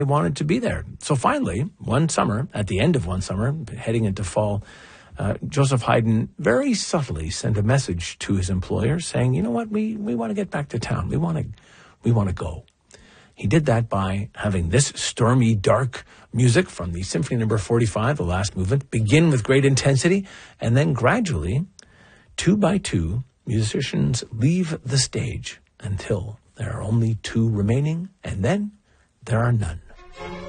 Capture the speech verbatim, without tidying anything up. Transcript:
wanted to be there. So finally, one summer, at the end of one summer, heading into fall, uh, Joseph Haydn very subtly sent a message to his employer saying, you know what, we, we want to get back to town. We want to, we want to go. He did that by having this stormy, dark music from the Symphony Number forty-five, the last movement, begin with great intensity, and then gradually, two by two, musicians leave the stage until there are only two remaining, and then there are none.